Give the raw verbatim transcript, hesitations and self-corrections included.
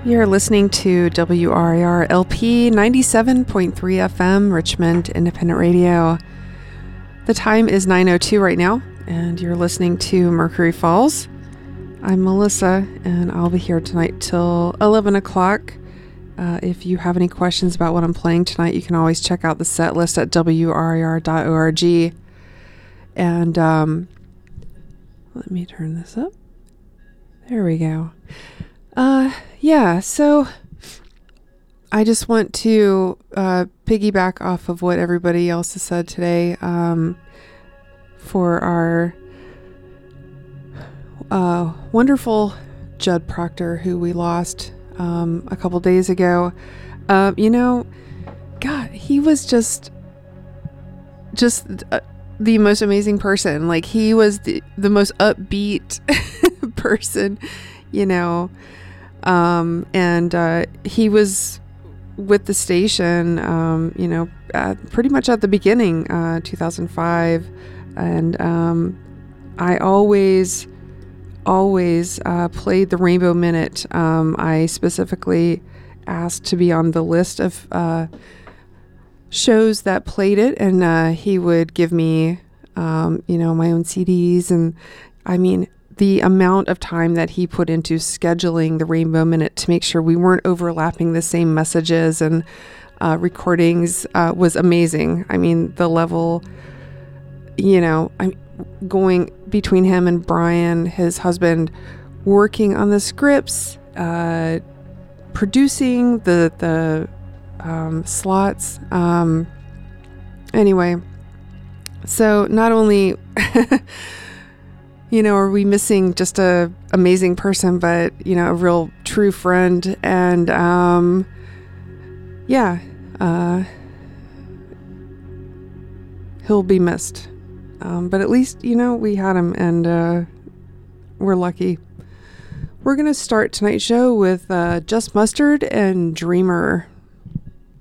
You're listening to W R I R L P ninety-seven point three F M, Richmond Independent Radio. The time is nine oh two right now, and you're listening to Mercury Falls. I'm Melissa, and I'll be here tonight till eleven o'clock. Uh, if you have any questions about what I'm playing tonight, you can always check out the set list at W R I R dot org. And um, let me turn this up. There we go. Uh, yeah, so I just want to uh, piggyback off of what everybody else has said today um, for our uh, wonderful Judd Proctor, who we lost um, a couple days ago. Uh, you know, God, he was just, just uh, the most amazing person. Like, he was the, the most upbeat person, you know. Um, and, uh, he was with the station, um, you know, at, pretty much at the beginning, uh, two thousand five. And, um, I always, always, uh, played the Rainbow Minute. Um, I specifically asked to be on the list of, uh, shows that played it. And, uh, he would give me, um, you know, my own C Ds. And I mean, the amount of time that he put into scheduling the Rainbow Minute to make sure we weren't overlapping the same messages and uh, recordings uh, was amazing. I mean, the level, you know, I'm going between him and Brian, his husband, working on the scripts, uh, producing the the um, slots. Um, anyway, so not only you know, are we missing just a amazing person, but, you know, a real true friend. And, um, yeah, uh, he'll be missed. Um, but at least, you know, we had him, and, uh, we're lucky. We're going to start tonight's show with, uh, Just Mustard and Dreamer.